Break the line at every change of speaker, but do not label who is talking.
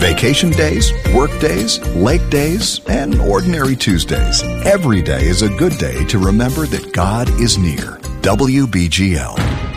Vacation days, work days, lake days, and ordinary Tuesdays. Every day is a good day to remember that God is near. WBGL.